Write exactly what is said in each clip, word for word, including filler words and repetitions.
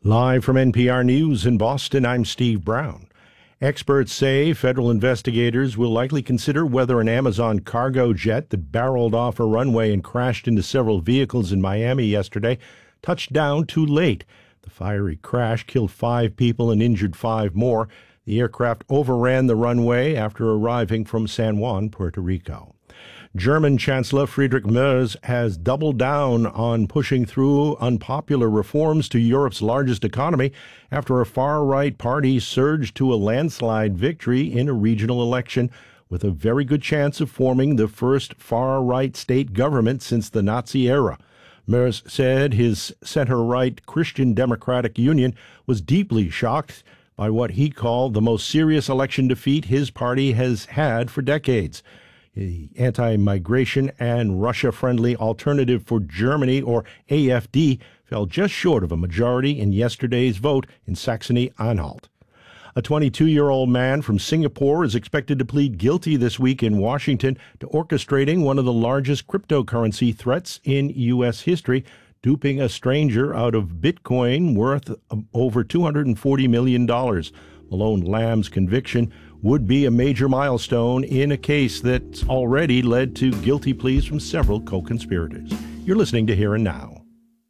Live from N P R News in Boston, I'm Steve Brown. Experts say federal investigators will likely consider whether an Amazon cargo jet that barreled off a runway and crashed into several vehicles in Miami yesterday touched down too late. The fiery crash killed five people and injured five more. The aircraft overran the runway after arriving from San Juan, Puerto Rico. German Chancellor Friedrich Merz has doubled down on pushing through unpopular reforms to Europe's largest economy after a far-right party surged to a landslide victory in a regional election with a very good chance of forming the first far-right state government since the Nazi era. Merz said his center-right Christian Democratic Union was deeply shocked by what he called the most serious election defeat his party has had for decades. The anti-migration and Russia-friendly Alternative for Germany, or A F D, fell just short of a majority in yesterday's vote in Saxony-Anhalt. A twenty-two-year-old man from Singapore is expected to plead guilty this week in Washington to orchestrating one of the largest cryptocurrency threats in U S history, duping a stranger out of Bitcoin worth over two hundred forty million dollars. Malone Lamb's conviction would be a major milestone in a case that's already led to guilty pleas from several co-conspirators. You're listening to Here and Now.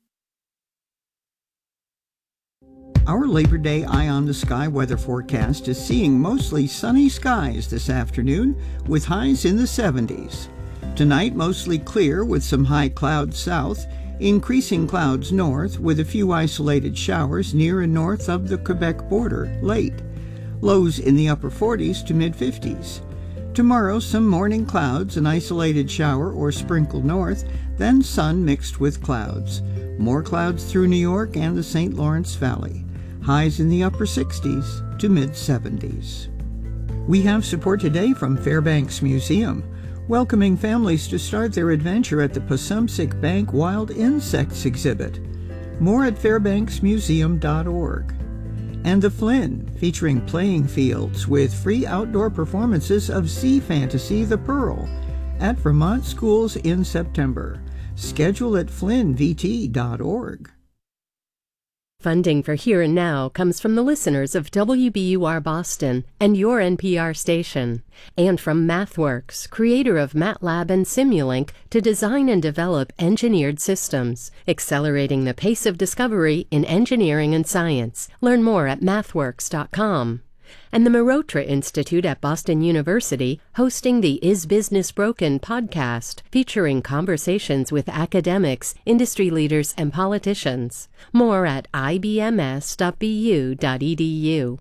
Our Labor Day Eye on the Sky weather forecast is seeing mostly sunny skies this afternoon with highs in the seventies. Tonight, mostly clear with some high clouds south, increasing clouds north with a few isolated showers near and north of the Quebec border late. Lows in the upper forties to mid-fifties. Tomorrow, some morning clouds, an isolated shower or sprinkle north, then sun mixed with clouds. More clouds through New York and the Saint Lawrence Valley. Highs in the upper sixties to mid-seventies. We have support today from Fairbanks Museum, welcoming families to start their adventure at the Passumpsic Bank Wild Insects exhibit. More at fairbanks museum dot org. And the Flynn, featuring playing fields with free outdoor performances of sea fantasy The Pearl at Vermont schools in September. Schedule at flynn v t dot org. Funding for Here and Now comes from the listeners of W B U R Boston and your N P R station, and from MathWorks, creator of MATLAB and Simulink, to design and develop engineered systems, accelerating the pace of discovery in engineering and science. Learn more at mathworks dot com. And the Mehrotra Institute at Boston University, hosting the Is Business Broken podcast, featuring conversations with academics, industry leaders, and politicians. More at i b m s dot b u dot e d u.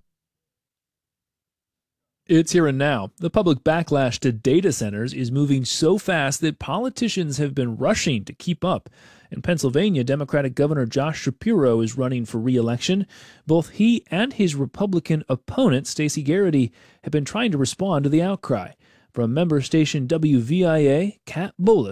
It's Here and Now. The public backlash to data centers is moving so fast that politicians have been rushing to keep up. In Pennsylvania, Democratic Governor Josh Shapiro is running for re-election. Both he and his Republican opponent, Stacey Garrity, have been trying to respond to the outcry. From member station W V I A, Kat Bolis